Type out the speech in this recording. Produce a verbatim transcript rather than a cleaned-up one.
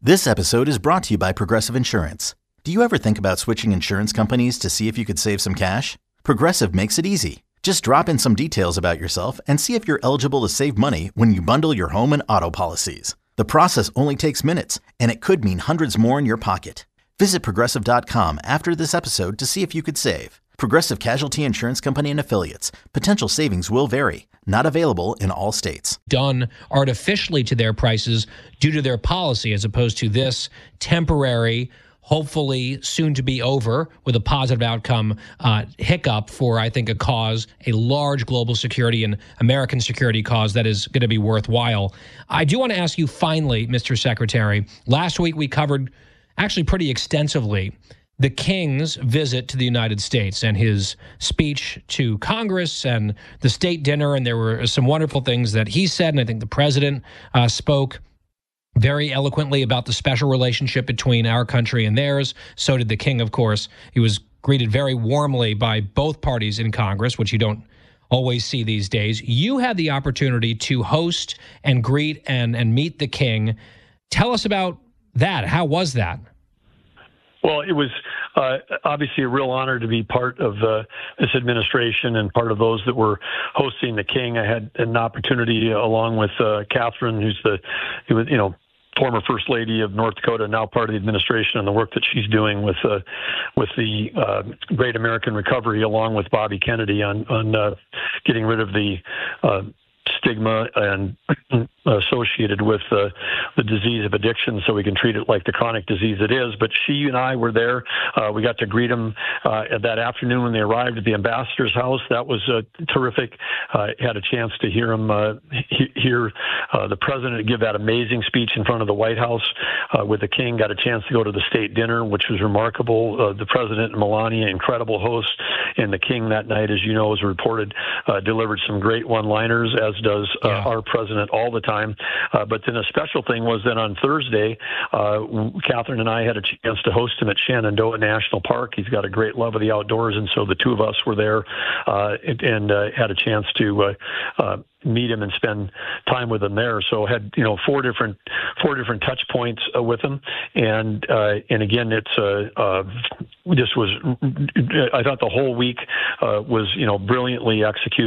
This episode is brought to you by Progressive Insurance. Do you ever think about switching insurance companies to see if you could save some cash? Progressive makes it easy. Just drop in some details about yourself and see if you're eligible to save money when you bundle your home and auto policies. The process only takes minutes, and it could mean hundreds more in your pocket. Visit Progressive dot com after this episode to see if you could save. Progressive Casualty Insurance Company and Affiliates. Potential savings will vary. Not available in all states. Done artificially to their prices due to their policy, as opposed to this temporary, hopefully soon to be over with a positive outcome uh, hiccup for, I think, a cause, a large global security and American security cause that is going to be worthwhile. I do want to ask you finally, Mister Secretary, last week we covered actually pretty extensively the King's visit to the United States and his speech to Congress and the state dinner, and there were some wonderful things that he said, and I think the president uh, spoke very eloquently about the special relationship between our country and theirs. So did the King, of course. He was greeted very warmly by both parties in Congress, which you don't always see these days. You had the opportunity to host and greet and, and meet the King. Tell us about that. How was that? Well, it was uh, obviously a real honor to be part of uh, this administration and part of those that were hosting the King. I had an opportunity, along with uh, Catherine, who's the, you know, former First Lady of North Dakota, now part of the administration, and the work that she's doing with uh, with the uh, Great American Recovery, along with Bobby Kennedy, on on uh, getting rid of the uh, stigma and associated with uh, the disease of addiction, so we can treat it like the chronic disease it is. But she and I were there. Uh, we got to greet them uh, that afternoon when they arrived at the ambassador's house. That was uh, terrific. Uh, had a chance to hear him uh, he- hear uh, the president give that amazing speech in front of the White House uh, with the King. Got a chance to go to the state dinner, which was remarkable. Uh, the president and Melania, incredible hosts, and the King that night, as you know, was reported, uh, delivered some great one-liners, as does uh, yeah. our president all the time. Uh, but then a special thing was that on Thursday, uh, Catherine and I had a chance to host him at Shenandoah National Park. He's got a great love of the outdoors, and so the two of us were there uh, and, and uh, had a chance to uh, uh, meet him and spend time with him there. So had, you know, four different four different touch points uh, with him, and uh, and again, it's uh, uh, this was I thought the whole week uh, was, you know, brilliantly executed.